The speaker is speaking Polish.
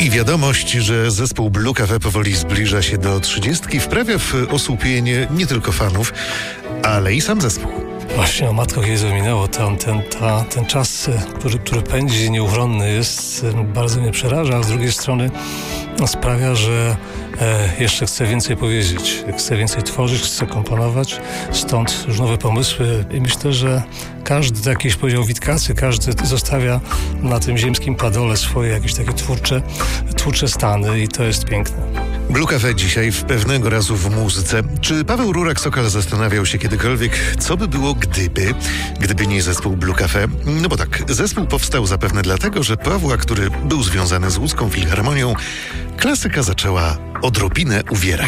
I wiadomość, że zespół Blue Cafe powoli zbliża się do 30, wprawia w osłupienie nie tylko fanów, ale i sam zespół. Właśnie o Matko Jezu minęło. Ten czas, który pędzi, nieuchronny jest, bardzo mnie przeraża, a z drugiej strony sprawia, że jeszcze chcę więcej powiedzieć, chcę więcej tworzyć, chcę komponować, stąd już nowe pomysły i myślę, że każdy, tak jakieś powiedział Witkacy, każdy zostawia na tym ziemskim padole swoje jakieś takie twórcze stany i to jest piękne. Blue Cafe dzisiaj w pewnego razu w muzyce. Czy Paweł Rurak-Sokal zastanawiał się kiedykolwiek, co by było gdyby nie zespół Blue Cafe? No bo tak, zespół powstał zapewne dlatego, że Pawła, który był związany z łódzką filharmonią, klasyka zaczęła odrobinę uwierać.